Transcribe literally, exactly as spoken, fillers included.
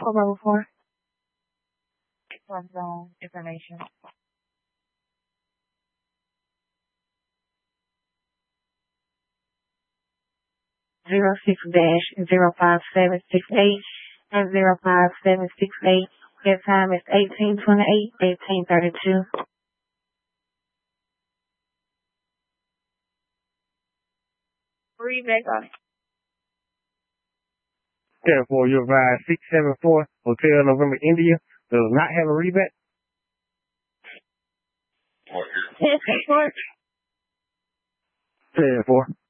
Echo Bravo four. Club zone information. Zero six dash zero five seven six eight and zero five seven six eight. Their time is eighteen twenty eight, eighteen thirty two. Read back on it. Therefore, you advise six seven four Hotel November India does not have a readback. Yes, four. Ten four.